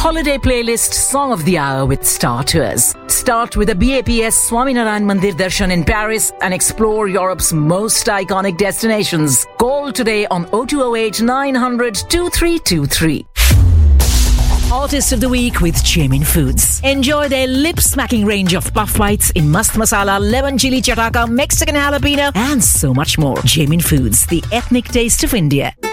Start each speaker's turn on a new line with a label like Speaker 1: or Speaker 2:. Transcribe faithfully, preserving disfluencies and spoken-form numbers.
Speaker 1: holiday playlist Song of the Hour with Star Tours. Start with a B A P S Swaminarayan Mandir Darshan in Paris and explore Europe's most iconic destinations. Call today on oh two oh eight, nine hundred, two three two three. Artist of the Week with Jamin Foods. Enjoy their lip-smacking range of puff bites in mast masala, lemon chili chataka, Mexican jalapeno and so much more. Jamin Foods, the ethnic taste of India.